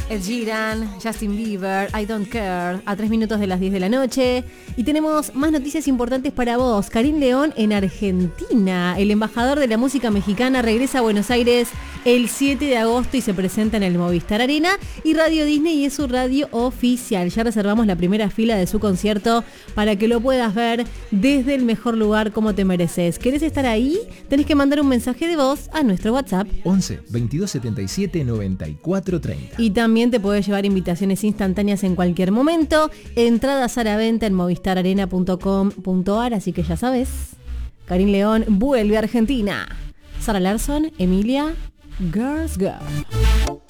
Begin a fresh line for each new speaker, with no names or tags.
Ed Sheeran, Justin Bieber, I Don't Care, a 3 minutos de las 10 de la noche. Y tenemos más noticias importantes para vos. Karim León en Argentina. El embajador de la música mexicana regresa a Buenos Aires el 7 de agosto y se presenta en el Movistar Arena. Y Radio Disney es su radio oficial. Ya reservamos la primera fila de su concierto para que lo puedas ver desde el mejor lugar como te mereces. ¿Querés estar ahí? Tenés que mandar un mensaje de voz a nuestro WhatsApp
11 22 77 94 30.
y también te podés llevar invitaciones instantáneas en cualquier momento. Entradas a la venta en movistararena.com.ar, así que ya sabes, Karim León vuelve a Argentina. Sara Larsson, Emilia, Girls Go.